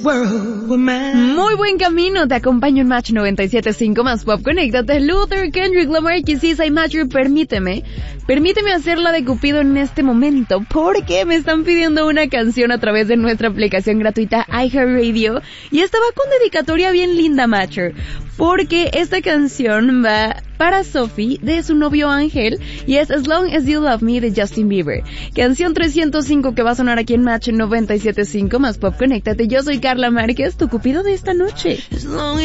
Muy buen camino, te acompaño en Match 97.5 más Pop. Conéctate, Luther, Kendrick Lamar, Kisses, I Match. Permíteme hacer la de Cupido en este momento, porque me están pidiendo una canción a través de nuestra aplicación gratuita iHeartRadio, y esta va con dedicatoria bien linda, Matcher, porque esta canción va para Sophie de su novio Ángel, y es As Long As You Love Me de Justin Bieber. Canción 305 que va a sonar aquí en Match 97.5 más Pop. Conéctate, yo soy Carla Márquez, tu Cupido de esta noche.